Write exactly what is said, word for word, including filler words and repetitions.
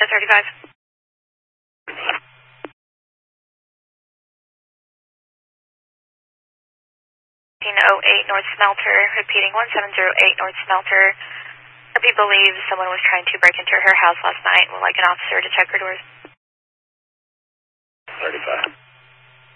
Delta thirty-five. one seven zero eight North Smelter, repeating one seven zero eight North Smelter. R P believes someone was trying to break into her house last night and would like an officer to check her doors. thirty-five.